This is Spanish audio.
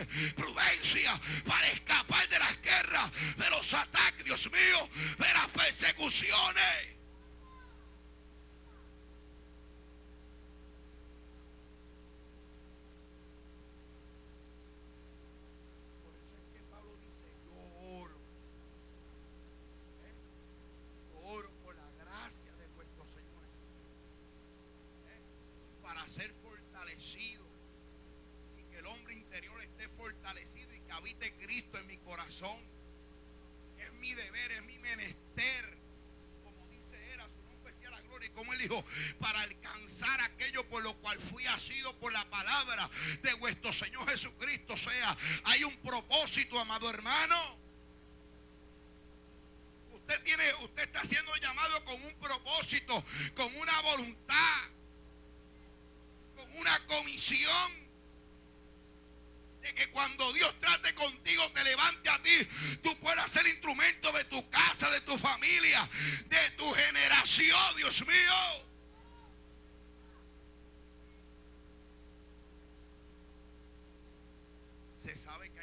tiene prudencia para escapar de las guerras, de los ataques, Dios mío, de las persecuciones. Por eso es que Pablo dice, yo oro por la gracia de nuestro Señor Jesucristo, para ser fortalecido y que el hombre interior esté fortalecido y que habite Cristo en mi corazón. Es mi deber, es mi menester, como dice él, a su nombre sea la gloria, y como él dijo, para alcanzar aquello por lo cual fui asido por la palabra de vuestro Señor Jesucristo. O sea, hay un propósito, amado hermano. Usted está siendo llamado con un propósito, con una voluntad, con una comisión, de que cuando Dios trate contigo, te levante a ti, tú puedas ser instrumento de tu casa, de tu familia, de tu generación, Dios mío. Se sabe que